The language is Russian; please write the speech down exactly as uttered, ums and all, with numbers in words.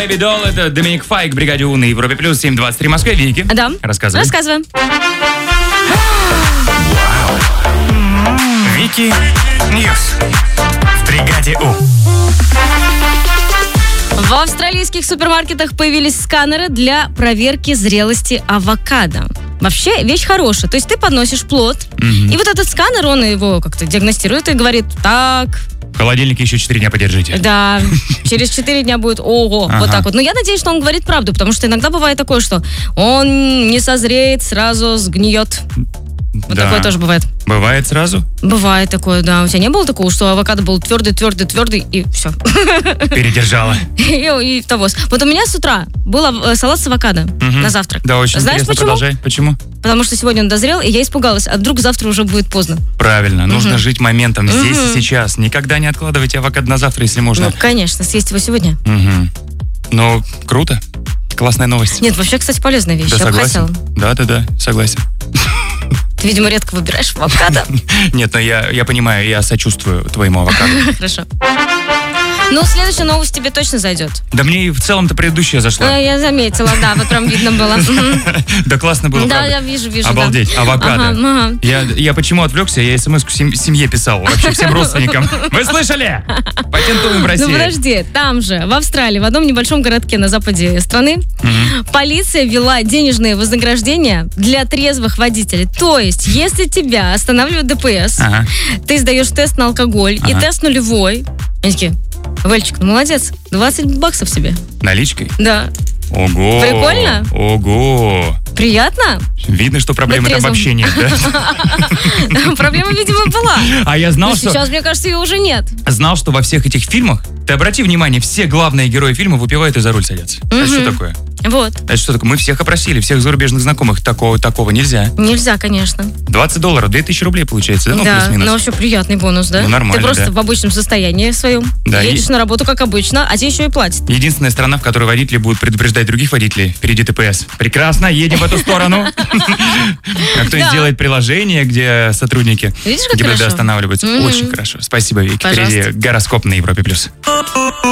Бэби Долл, это Доминик Файк, бригаде У на Европе Плюс, семь двадцать три в Москве. Вики, Да. рассказывай. Рассказываем. Вики Ньюс в бригаде У. В австралийских супермаркетах появились сканеры для проверки зрелости авокадо. Вообще, вещь хорошая. То есть ты подносишь плод, Мгм. и вот этот сканер, он его как-то диагностирует и говорит, так, В холодильнике еще четыре дня подержите. да, через четыре дня будет ого, Ага. вот так вот. Но я надеюсь, что он говорит правду, потому что иногда бывает такое, что он не созреет, сразу сгниет. Вот Да. такое тоже бывает. Бывает сразу? Бывает такое, да. У тебя не было такого, что авокадо был твердый, твердый, твердый, и все. Передержала. И, и того. Вот у меня с утра был э, салат с авокадо Мгм. на завтрак. Да, очень Знаешь интересно. почему? Продолжай. Почему? Потому что сегодня он дозрел, и я испугалась, а вдруг завтра уже будет поздно. Правильно. Нужно Мгм. жить моментом здесь Мгм. и сейчас. Никогда не откладывайте авокадо на завтра, если можно. Ну, конечно, съесть его сегодня. Мгм. Ну, круто. Классная новость. Нет, вообще, кстати, полезная вещь. Да, Я бы согласен. хотела. Да, да, да, согласен. Ты, видимо, редко выбираешь авокадо. Нет, но я, я понимаю, я сочувствую твоему авокадо. Хорошо. Ну, следующая новость тебе точно зайдет. Да мне и в целом-то предыдущая зашла. Э, Я заметила, да, вот прям видно было. Мгм. Да классно было, Да, правда. я вижу, вижу. да. Обалдеть, авокадо. Ага, ага. Я, я почему отвлекся? Я смс-ку сем- семье писал, вообще всем родственникам. Вы слышали? Патентуем в России. Ну подожди, там же, в Австралии, в одном небольшом городке на западе страны, Мгм. полиция ввела денежные вознаграждения для трезвых водителей. То есть, если тебя останавливает ДПС, Ага. ты сдаешь тест на алкоголь, и Ага. тест нулевой. Они такие, Вальчик, ну молодец, двадцать баксов себе. Наличкой? Да. Ого. Прикольно? Ого. Приятно? Видно, что проблемы там трезвым. вообще нет, да? Проблема, видимо, была. А я знал, Но что... сейчас, мне кажется, ее уже нет. Знал, что во всех этих фильмах, ты обрати внимание, все главные герои фильма выпивают и за руль садятся. Это Мгм. что такое? Вот. Это что такое? Мы всех опросили, всех зарубежных знакомых. Такого, такого нельзя. Нельзя, конечно. двадцать долларов, две тысячи рублей получается, да? Ну, да, плюс-минус. но вообще приятный бонус, да? Ну, нормально, Ты просто да. в обычном состоянии своем. Да, Едешь и- на работу, как обычно, а тебе еще и платят. Единственная страна, в которой водители будут предупреждать других водителей. Впереди ДПС. Прекрасно, едем в эту сторону. А кто-нибудь Да. делает приложение, где сотрудники Видишь, как ГИБДД хорошо? останавливаются. Мгм. Очень хорошо. Спасибо, Вики. Пожалуйста. Впереди гороскоп на Европе+. плюс.